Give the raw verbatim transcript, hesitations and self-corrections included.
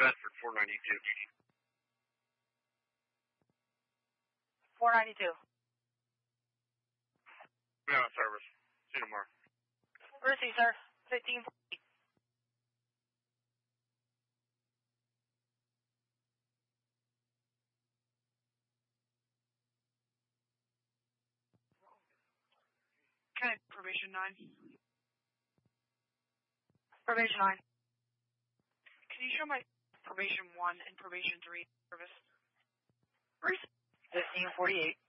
Bedford, four ninety-two. four ninety-two. Be on service. See you tomorrow. Receive, sir. fifteen forty. Okay, probation nine. Probation nine. Can you show my probation one and probation three service? fifteen forty-eight.